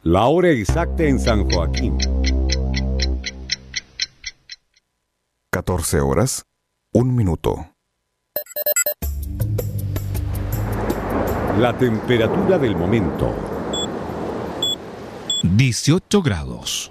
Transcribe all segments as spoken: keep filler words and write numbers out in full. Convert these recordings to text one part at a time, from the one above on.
La hora exacta en San Joaquín. catorce horas, un minuto. La temperatura del momento. dieciocho grados.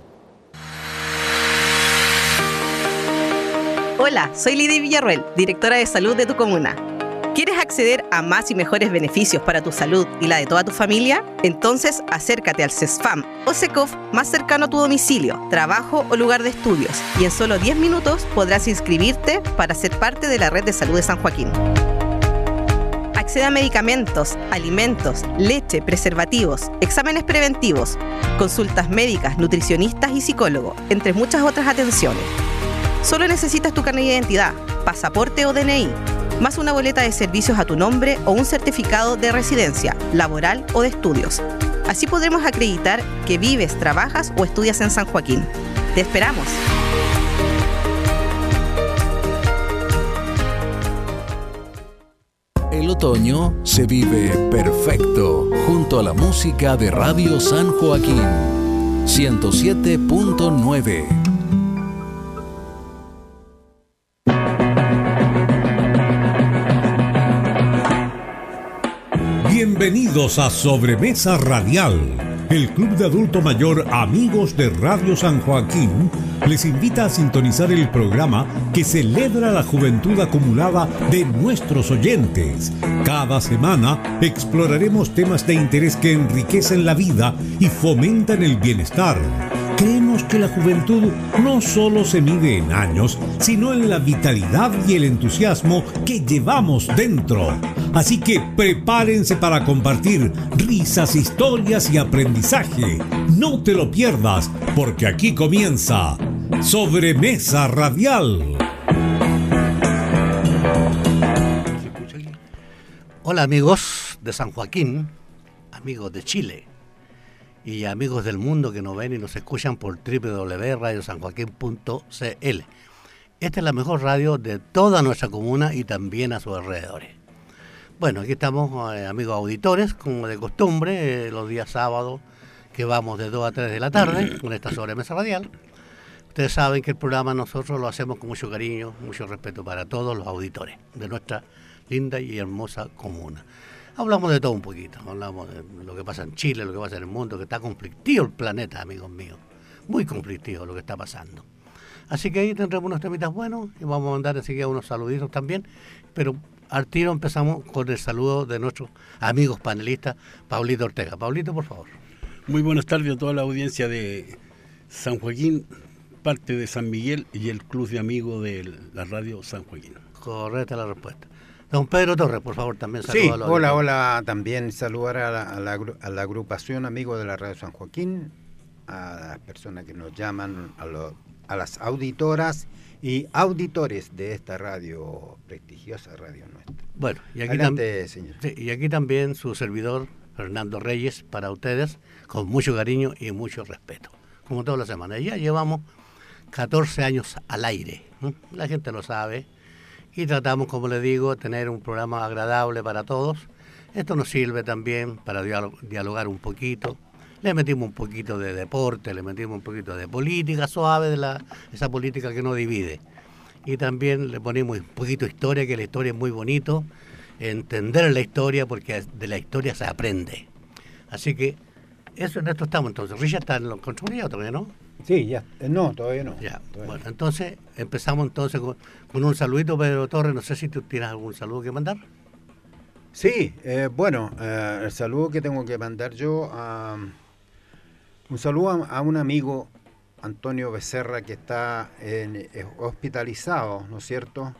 Hola, soy Lidia Villarroel, directora de salud de tu comuna. ¿Quieres acceder a más y mejores beneficios para tu salud y la de toda tu familia? Entonces acércate al CESFAM o SECOF más cercano a tu domicilio, trabajo o lugar de estudios y en solo diez minutos podrás inscribirte para ser parte de la red de salud de San Joaquín. Accede a medicamentos, alimentos, leche, preservativos, exámenes preventivos, consultas médicas, nutricionistas y psicólogo, entre muchas otras atenciones. Solo necesitas tu carnet de identidad, pasaporte o D N I, más una boleta de servicios a tu nombre o un certificado de residencia, laboral o de estudios. Así podremos acreditar que vives, trabajas o estudias en San Joaquín. ¡Te esperamos! El otoño se vive perfecto junto a la música de Radio San Joaquín ciento siete punto nueve. Bienvenidos a Sobremesa Radial. El Club de Adulto Mayor Amigos de Radio San Joaquín les invita a sintonizar el programa que celebra la juventud acumulada de nuestros oyentes. Cada semana exploraremos temas de interés que enriquecen la vida y fomentan el bienestar. Creemos que la juventud no solo se mide en años, sino en la vitalidad y el entusiasmo que llevamos dentro. Así que prepárense para compartir risas, historias y aprendizaje. No te lo pierdas, porque aquí comienza Sobremesa Radial. Hola amigos de San Joaquín, amigos de Chile y amigos del mundo que nos ven y nos escuchan por doble u doble u doble u punto radio san joaquín punto c l. Esta es la mejor radio de toda nuestra comuna y también a sus alrededores. Bueno, aquí estamos, eh, amigos auditores, como de costumbre, eh, los días sábados, que vamos de dos a tres de la tarde, con esta sobremesa radial. Ustedes saben que el programa nosotros lo hacemos con mucho cariño, mucho respeto para todos los auditores de nuestra linda y hermosa comuna. Hablamos de todo un poquito, hablamos de lo que pasa en Chile, lo que pasa en el mundo, que está conflictivo el planeta, amigos míos, muy conflictivo lo que está pasando. Así que ahí tendremos unos temitas buenos y vamos a mandar enseguida unos saluditos también, pero al tiro empezamos con el saludo de nuestros amigos panelistas, Pablito Ortega. Pablito, por favor. Muy buenas tardes a toda la audiencia de San Joaquín, parte de San Miguel y el Club de Amigos de la Radio San Joaquín. Correcta la respuesta. Don Pedro Torres, por favor, también saluda sí, a los hola, amigos. hola, también saludar a la, a, la, a la agrupación Amigos de la Radio San Joaquín, a las personas que nos llaman, a, lo, a las auditoras y auditores de esta radio, prestigiosa radio nuestra. Bueno, y aquí, Adelante, tam- señor. sí, y aquí también su servidor, Fernando Reyes, para ustedes, con mucho cariño y mucho respeto, como todas las semanas. Ya llevamos catorce años al aire, ¿eh? La gente lo sabe, y tratamos, como les digo, tener un programa agradable para todos. Esto nos sirve también para dialog- dialogar un poquito. Le metimos un poquito de deporte, le metimos un poquito de política suave, de la, esa política que no divide. Y también le ponemos un poquito de historia, que la historia es muy bonito, entender la historia, porque de la historia se aprende. Así que eso en esto estamos entonces. Richard está en los controles ya todavía, ¿no? Sí, ya, no, todavía no. Ya, todavía bueno, no. entonces empezamos entonces con, con un saludito, Pedro Torres. No sé si tú tienes algún saludo que mandar. Sí, eh, bueno, eh, el saludo que tengo que mandar yo, a, un saludo a, a un amigo, Antonio Becerra, que está en, eh, hospitalizado, ¿no es cierto?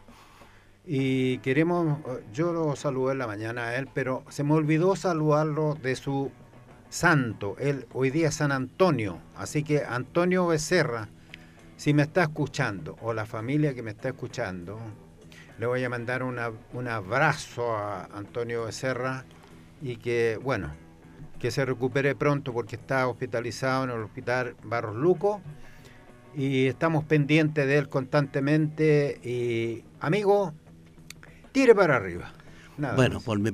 Y queremos, yo lo saludé en la mañana a él, pero se me olvidó saludarlo de su santo. Él hoy día es San Antonio, así que Antonio Becerra, si me está escuchando, o la familia que me está escuchando, le voy a mandar una, un abrazo a Antonio Becerra y que, bueno, que se recupere pronto porque está hospitalizado en el hospital Barros Luco y estamos pendientes de él constantemente y, amigo, tire para arriba. Nada Bueno, más. por mi